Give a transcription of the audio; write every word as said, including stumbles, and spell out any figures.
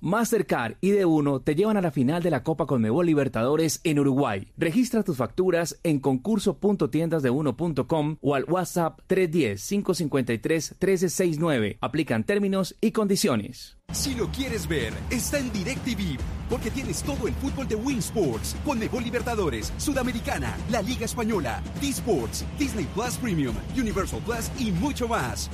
Mastercard y D uno te llevan a la final de la Copa Conmebol Libertadores en Uruguay. Registra tus facturas en concurso punto tiendas de uno punto com o al WhatsApp tres uno cero, cinco cinco tres, uno tres seis nueve. Aplican términos y condiciones. Si lo quieres ver, está en DirecTV, porque tienes todo el fútbol de Win Sports, Conmebol Libertadores, Sudamericana, la Liga Española, D-Sports, Disney Plus Premium, Universal Plus y mucho más.